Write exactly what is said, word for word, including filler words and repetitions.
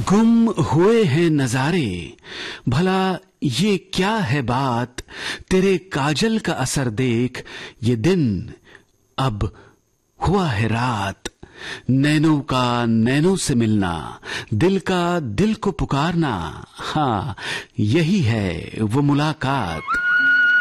गुम हुए हैं नजारे, भला ये क्या है बात, तेरे काजल का असर देख ये दिन अब हुआ है रात। नैनों का नैनों से मिलना, दिल का दिल को पुकारना, हाँ यही है वो मुलाकात।